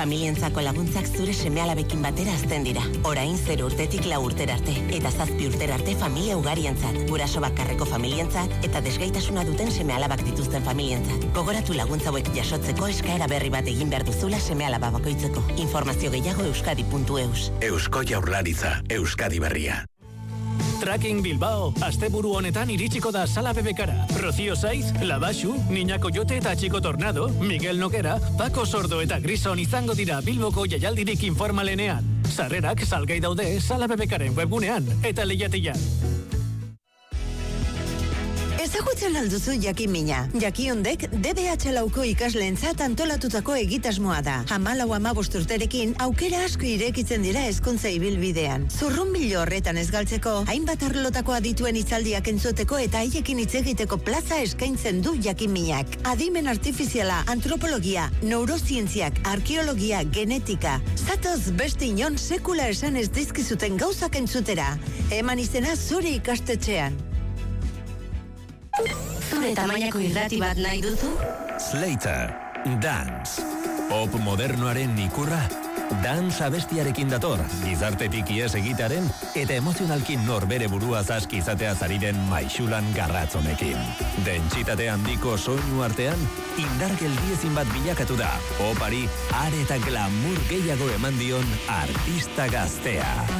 Familientzako laguntzak zure seme-alabekin batera azten dira. Orain 0 urtetik 4 urtera arte, eta 7 urtera arte familia ugarientzat, guraso bakarreko familientzat, eta desgaitasuna duten seme-alabak dituzten familientzat. Gogoratu laguntza hauek jasotzeko eskaera berri bat egin behar duzula seme-alaba bakoitzeko. Informazio gehiago euskadi.eus. Eusko Jaurlaritza, Euskadi berria. Tracking Bilbao, asteburu honetan iritsiko da Sala Bebekara. Rocío Saiz, Labaxu, Niña Coyote eta Chico Tornado, Miguel Noguera, Paco Sordo eta Grison izango dira Bilboko jaialdirik informalenean. Sarrerak salgai daude Sala Bebekaren webgunean eta lehiatian. Ezagutzen alduzu Jakimina. Jakiondek DBH lauko ikasleentzat antolatutako egitasmoa da. 14-15 urterekin aukera asko irekitzen dira hezkuntza ibilbidean. Zurrunbilo horretan ez galtzeko, hainbat arlotako adituen hitzaldiak entzuteko eta haiekin hitz egiteko plaza eskaintzen du Jakiminak. Adimen artifiziala, antropologia, neurozientziak, arkeologia, genetika. Zatoz beste inon sekula esan ez dizkizuten gauzak entzutera. Eman izena zure ikastetxean. Zure tamainako irrati bat nahi duzu? Slater, Dance. Pop modernoaren ikurra. Dance abestiarekin dator, gizartetik ies egitaren eta emozionalki norbere buruaz aski izatea zariren maixulan garratzonekin. Dentsitate handiko soinu artean, indar geldiezin bat bilakatu da. Popari are eta glamour gehiago eman dion artista gaztea.